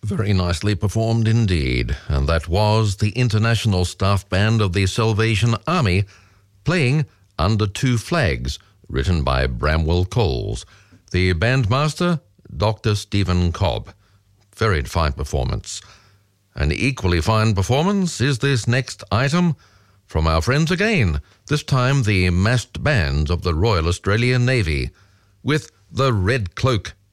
Very nicely performed indeed, and that was the International Staff Band of the Salvation Army playing Under Two Flags, written by Bramwell Coles. The bandmaster, Dr. Stephen Cobb. Very fine performance. An equally fine performance is this next item from our friends again, this time the massed band of the Royal Australian Navy, with the Red Cloak